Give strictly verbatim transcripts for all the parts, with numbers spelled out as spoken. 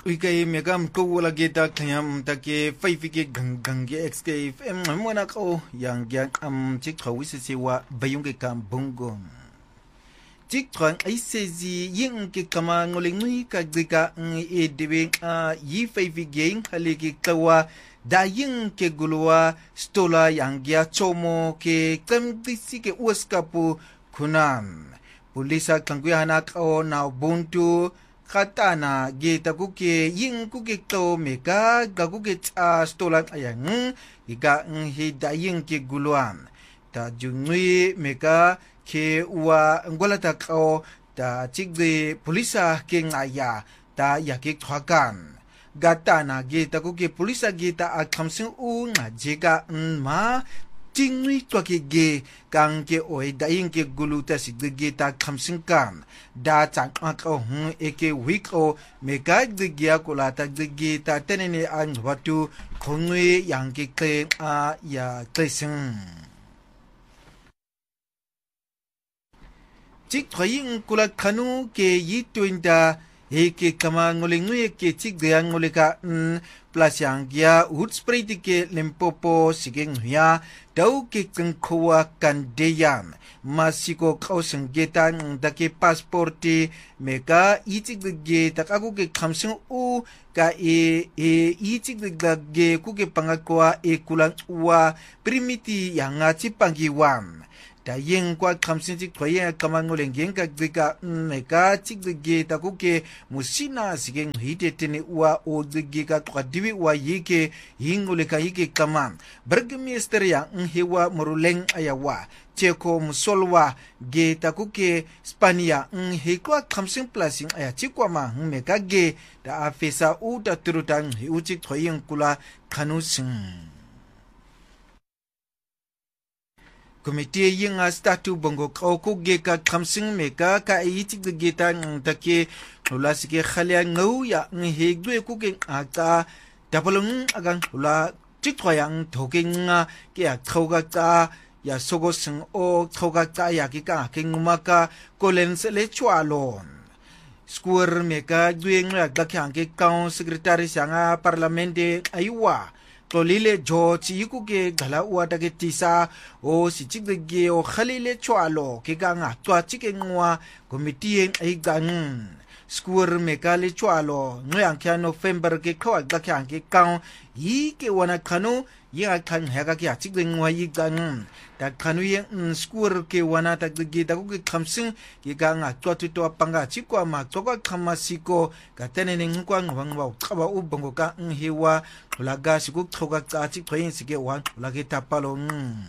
Wikay megam ko wala gita kanyam take faifike gangange X K F M mwana ko yang yang am chik khawisi siwa bayunge kam bungo chik twang aisezi yin ke kama ngolingui ka dika e debe a yi faifige halike kawa da yin ke gulwa stola yang ya chomo ke kamdisi ke uskapu kunam polisa kangkuya hanak o na buntu Katana gita kuke yin kuke to meka gakuke a stolan ayang iga hida yin ke guluan ta jungui meka ke wa ngolata kao ta chigde polisa ke ngaya ta yakik thakan gatana gita kuke polisa gita a khamsing u nga jega ma Tingui toke ge kang ke oi da yin ke guluta sig ge ta khamsing kam da chang ko hu eke week o me ga de ge ko la ta ge ta tenene an watu khongwe yang ke ke a ya tresing chik thoyin kula khanu ke yi twinda eke kama ngolingwe ke chik de ang ngolika plus yang gia wood spray ke limpopo sigeng ya dau ke kengkwa kandeyan masiko kauseng getan dake pasporti meka itik ge takaku ke khamsing u ka e e itik ge ku ke pangakwa e kulang wa primiti yang ngachi pangiwam da yin kwa khamsing tik thoye kamangoleng gen ka dika meka tik ge taku ke musina sigeng hitetene wa o ge ka twadiwi wa yike yingole ka yike kama burgmeister ya hewa moruleng ayawa cheko musolwa ge taku ke spania hekwa khamsing plasing aya chikwa ma meka ge da afesa u da turutang u tik thoyen kula khanusin Komite yin a statu bongo kauko ge ka khamsing meka ka itik de geta take lula sike khalya ngau ya nge gwe ku ge aka tapalung agang lula tikhoyang thoking ke a thoga ka ya sogo sing o thoga ka ya ki ka ke ngumaka kolens le chwalon skur meka gwe nga ga kyang ke kaun secretary sanga parlamente aywa Tolile George ikuke gala uata ke tisa o si chigge o khalile chwalo ke ganga twa chike ngwa komite ai gang skur mekale chwalo ngoyang kya November ke khwa ga kya ke kaung yi ke wana khanu ya khan haga ke chigge ngwa yi gang da khanu ye skur ke wana ta ge da ku ke khamsing ke ganga twa to panga chikwa ma toka khamasiko ka tenene ngwa ngwa khaba u bongo ka hewa Laga siku thoga chachi thoyin sike wan lage tapalo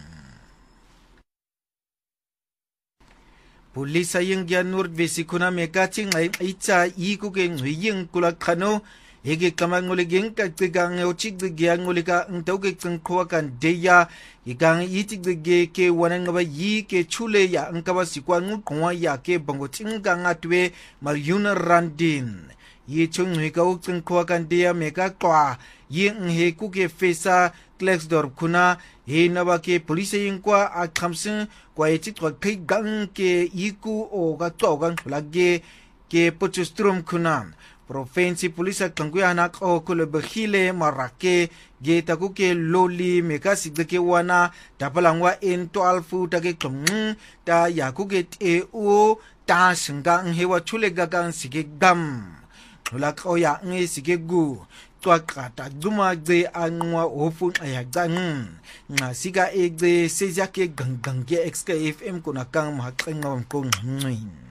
Polisa yung gyanur besikuna meka ching ay icha iku ke yung kula khano ege kamangole geng ka tigang ochik de gyangole ka ngtoge tsengkwa kan deya igang itik de ge ke wanang ba yi ke chule ya ngkaba sikwa ngwa ya ke bongo chinga ngatwe maryuna randin yi chung hui ka uktseng kwa kan deya meka kwa yin he ku ke fesa Klexdorp kuna he naba ke police yin kwa a khamsing kwa echi twa kai gang ke iku o ga to gang lage ke pochustrum kuna provinsi police kangkuya na ko ko le bkhile marake ge ta ku ke loli meka sigde ke wana tapalangwa en twelve ta ke klong ta ya ku ke e o ta singang he wa chule ga gang sige gam la ko ya ngi sige gu Twa kata duma de angwa ofu ayagang nga siga egde sejake gangang ge X K F M kuna kang mahakang ngawang kong ngayon